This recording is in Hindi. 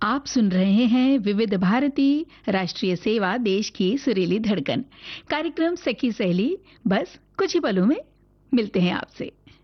आप सुन रहे हैं विविध भारती राष्ट्रीय सेवा देश की सुरीली धड़कन। कार्यक्रम सखी सहेली बस कुछ ही पलों में मिलते हैं आपसे।